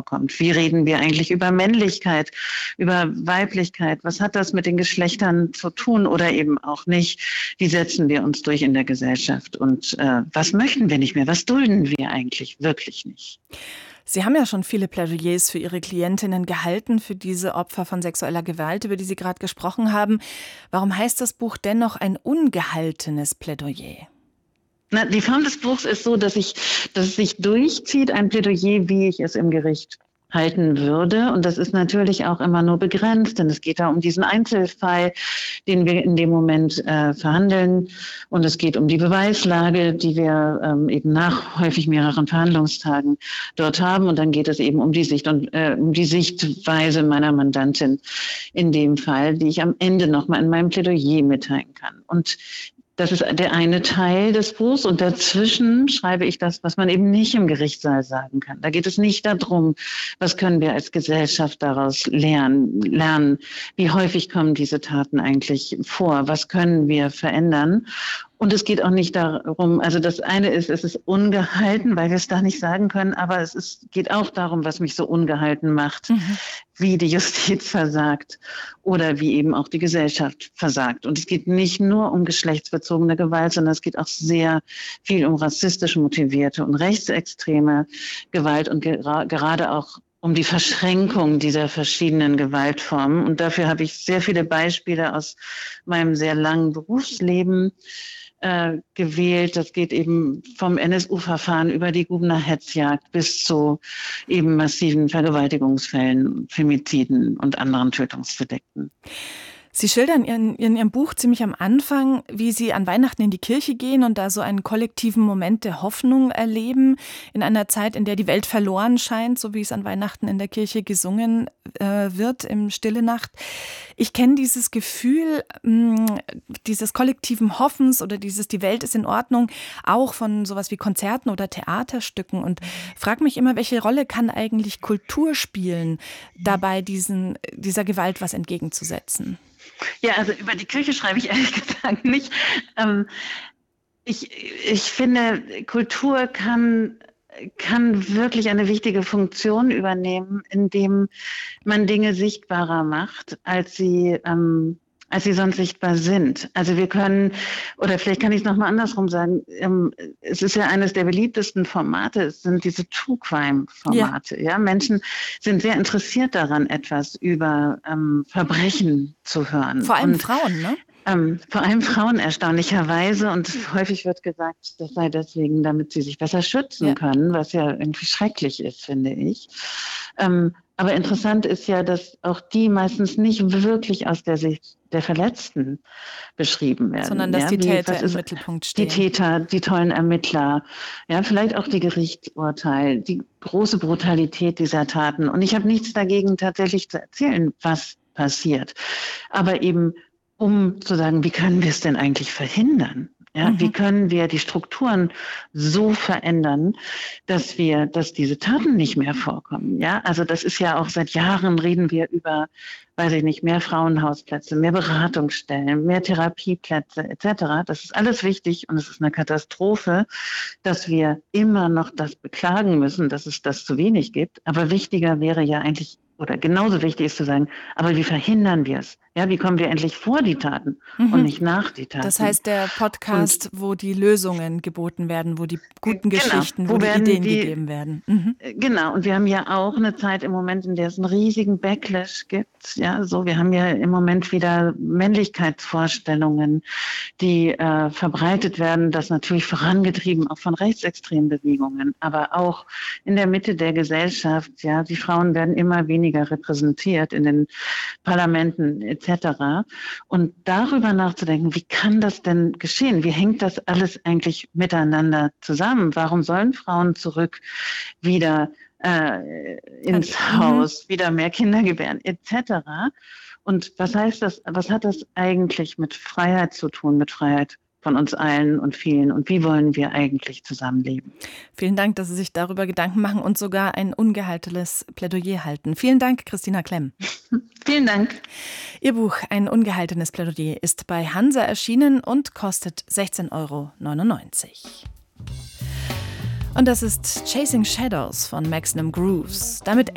vorkommt. Wie reden wir eigentlich über Männlichkeit, über Weiblichkeit? Was hat das mit den Geschlechtern zu tun oder eben auch nicht? Wie setzen wir uns durch in der Gesellschaft? Und was möchten wir nicht mehr? Was dulden wir eigentlich wirklich nicht? Sie haben ja schon viele Plädoyers für Ihre Klientinnen gehalten, für diese Opfer von sexueller Gewalt, über die Sie gerade gesprochen haben. Warum heißt das Buch dennoch ein ungehaltenes Plädoyer? Na, die Form des Buchs ist so, dass es sich durchzieht, ein Plädoyer, wie ich es im Gericht halten würde. Und das ist natürlich auch immer nur begrenzt, denn es geht da um diesen Einzelfall, den wir in dem Moment verhandeln. Und es geht um die Beweislage, die wir eben nach häufig mehreren Verhandlungstagen dort haben. Und dann geht es eben um die Sicht und um die Sichtweise meiner Mandantin in dem Fall, die ich am Ende nochmal in meinem Plädoyer mitteilen kann. Und das ist der eine Teil des Buchs und dazwischen schreibe ich das, was man eben nicht im Gerichtssaal sagen kann. Da geht es nicht darum, was können wir als Gesellschaft daraus lernen, wie häufig kommen diese Taten eigentlich vor, was können wir verändern. Und es geht auch nicht darum, also das eine ist, es ist ungehalten, weil wir es da nicht sagen können, aber geht auch darum, was mich so ungehalten macht, wie die Justiz versagt oder wie eben auch die Gesellschaft versagt. Und es geht nicht nur um geschlechtsbezogene Gewalt, sondern es geht auch sehr viel um rassistisch motivierte und rechtsextreme Gewalt und gerade auch um die Verschränkung dieser verschiedenen Gewaltformen. Und dafür habe ich sehr viele Beispiele aus meinem sehr langen Berufsleben gewählt. Das geht eben vom NSU-Verfahren über die Gubener Hetzjagd bis zu eben massiven Vergewaltigungsfällen, Femiziden und anderen Tötungsdelikten. Sie schildern in Ihrem Buch ziemlich am Anfang, wie Sie an Weihnachten in die Kirche gehen und da so einen kollektiven Moment der Hoffnung erleben, in einer Zeit, in der die Welt verloren scheint, so wie es an Weihnachten in der Kirche gesungen wird, im Stille Nacht. Ich kenne dieses Gefühl dieses kollektiven Hoffens oder die Welt ist in Ordnung, auch von sowas wie Konzerten oder Theaterstücken und frage mich immer, welche Rolle kann eigentlich Kultur spielen, dabei dieser Gewalt was entgegenzusetzen? Ja, also über die Kirche schreibe ich ehrlich gesagt nicht. Ich finde, Kultur kann wirklich eine wichtige Funktion übernehmen, indem man Dinge sichtbarer macht, als sie sonst sichtbar sind. Also wir können, oder vielleicht kann ich es nochmal andersrum sagen, es ist ja eines der beliebtesten Formate, es sind diese True Crime-Formate. Ja, Menschen sind sehr interessiert daran, etwas über Verbrechen zu hören. Vor allem Frauen, ne? Vor allem Frauen erstaunlicherweise und häufig wird gesagt, das sei deswegen, damit sie sich besser schützen können, was ja irgendwie schrecklich ist, finde ich. Aber interessant ist ja, dass auch die meistens nicht wirklich aus der Sicht der Verletzten beschrieben werden. Sondern dass die Täter im Mittelpunkt stehen. Die Täter, die tollen Ermittler, ja, vielleicht auch die Gerichtsurteile, die große Brutalität dieser Taten. Und ich habe nichts dagegen, tatsächlich zu erzählen, was passiert. Aber eben um zu sagen, wie können wir es denn eigentlich verhindern? Ja, wie können wir die Strukturen so verändern, dass diese Taten nicht mehr vorkommen? Ja, also das ist ja auch seit Jahren reden wir über, weiß ich nicht, mehr Frauenhausplätze, mehr Beratungsstellen, mehr Therapieplätze etc. Das ist alles wichtig und es ist eine Katastrophe, dass wir immer noch das beklagen müssen, dass es das zu wenig gibt. Aber wichtiger wäre ja eigentlich, oder genauso wichtig ist zu sagen, aber wie verhindern wir es? Ja, wie kommen wir endlich vor die Taten und nicht nach die Taten? Das heißt, der Podcast, wo die Lösungen geboten werden, wo die guten Geschichten, wo die Ideen gegeben werden. Genau, und wir haben ja auch eine Zeit im Moment, in der es einen riesigen Backlash gibt. Ja, so, wir haben ja im Moment wieder Männlichkeitsvorstellungen, die verbreitet werden, das natürlich vorangetrieben auch von rechtsextremen Bewegungen, aber auch in der Mitte der Gesellschaft. Ja, die Frauen werden immer weniger repräsentiert in den Parlamenten etc. Und darüber nachzudenken, wie kann das denn geschehen? Wie hängt das alles eigentlich miteinander zusammen? Warum sollen Frauen zurück wieder ins Haus, wieder mehr Kinder gebären etc.? Und was heißt das? Was hat das eigentlich mit Freiheit zu tun, mit Freiheit von uns allen und vielen? Und wie wollen wir eigentlich zusammenleben? Vielen Dank, dass Sie sich darüber Gedanken machen und sogar ein ungehaltenes Plädoyer halten. Vielen Dank, Christina Klemm. Vielen Dank. Ihr Buch Ein ungehaltenes Plädoyer ist bei Hansa erschienen und kostet 16,99 €. Und das ist Chasing Shadows von Maximum Grooves. Damit